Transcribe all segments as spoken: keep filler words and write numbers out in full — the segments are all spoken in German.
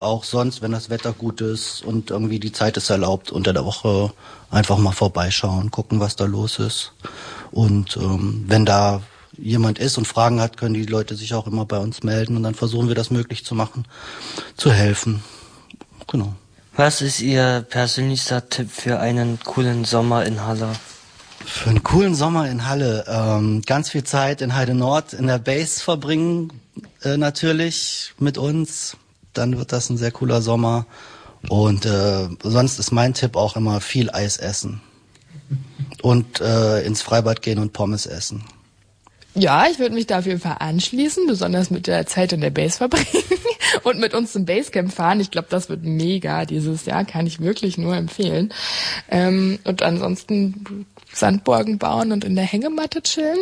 Auch sonst, wenn das Wetter gut ist und irgendwie die Zeit es erlaubt, unter der Woche einfach mal vorbeischauen, gucken, was da los ist. Und ähm, wenn da jemand ist und Fragen hat, können die Leute sich auch immer bei uns melden und dann versuchen wir das möglich zu machen, zu helfen. Genau. Was ist Ihr persönlichster Tipp für einen coolen Sommer in Halle? Für einen coolen Sommer in Halle ähm, ganz viel Zeit in Heide Nord in der Base verbringen, äh, natürlich mit uns. Dann wird das ein sehr cooler Sommer. Und äh, sonst ist mein Tipp auch immer viel Eis essen. Und äh, ins Freibad gehen und Pommes essen. Ja, ich würde mich da auf jeden Fall anschließen, besonders mit der Zeit in der Base verbringen und mit uns zum Basecamp fahren. Ich glaube, das wird mega dieses Jahr, kann ich wirklich nur empfehlen. Ähm, und ansonsten Sandburgen bauen und in der Hängematte chillen.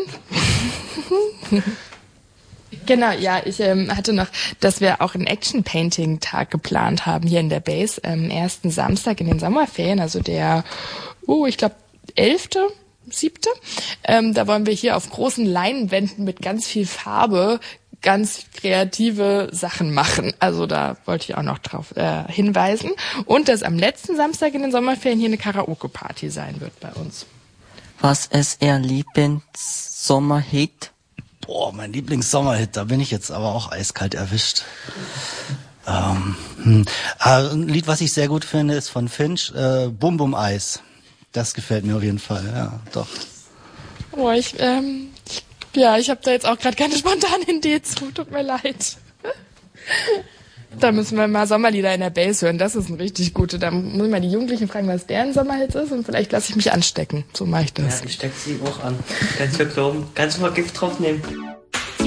Genau, ja, ich ähm, hatte noch, dass wir auch einen Action-Painting-Tag geplant haben hier in der Base, am ersten Samstag in den Sommerferien, also der, uh, ich glaube, elfte siebte. Ähm, da wollen wir hier auf großen Leinwänden mit ganz viel Farbe ganz kreative Sachen machen. Also da wollte ich auch noch drauf äh, hinweisen. Und dass am letzten Samstag in den Sommerferien hier eine Karaoke-Party sein wird bei uns. Was ist Ihr Lieblings-Sommerhit? Boah, mein Lieblings-Sommerhit, da bin ich jetzt aber auch eiskalt erwischt. Ähm, hm. Ein Lied, was ich sehr gut finde, ist von Finch, äh, Bum Bum Eis. Das gefällt mir auf jeden Fall, ja, doch. Oh, ich, ähm, ich, ja, ich habe da jetzt auch gerade keine spontane Idee zu, tut mir leid. Da müssen wir mal Sommerlieder in der Base hören, das ist ein richtig gute. Da muss ich mal die Jugendlichen fragen, was deren Sommerhit ist und vielleicht lasse ich mich anstecken, so mache ich das. Ja, ich steck sie auch an. Kannst du glauben, kannst du mal Gift drauf nehmen.